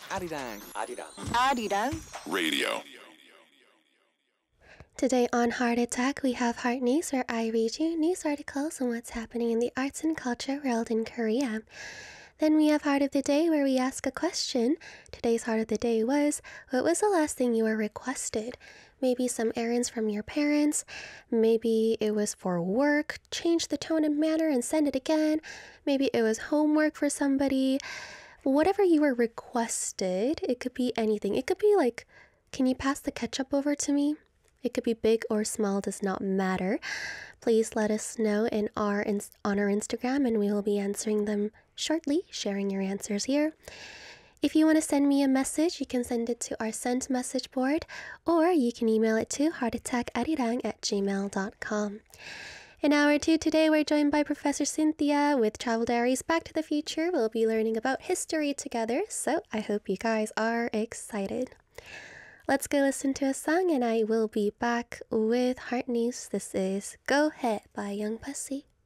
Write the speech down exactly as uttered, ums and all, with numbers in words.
Arirang. Arirang. Arirang Radio. Today on Heart Attack, we have Heart News, where I read you news articles on what's happening in the arts and culture world in Korea. Then we have Heart of the Day, where we ask a question. Today's Heart of the Day was, what was the last thing you were requested? Maybe some errands from your parents. Maybe it was for work. Change the tone and manner and send it again. Maybe it was homework for somebody. Whatever you were requested, it could be anything. It could be like, can you pass the ketchup over to me? It could be big or small, does not matter. Please let us know in our on our Instagram, and we will be answering them shortly, sharing your answers here. If you want to send me a message, you can send it to our sent message board, or you can email it to heartattackarirang at gmail dot com. In hour two today, we're joined by Professor Cynthia with Travel Diaries Back to the Future. We'll be learning about history together, so I hope you guys are excited. Let's go listen to a song, and I will be back with Heart News. This is Go Ahead by Young Pussy.